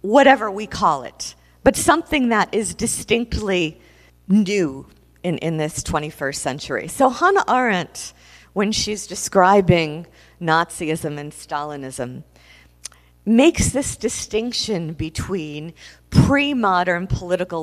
whatever we call it, but something that is distinctly new in this 21st century. So Hannah Arendt, when she's describing Nazism and Stalinism, makes this distinction between pre-modern political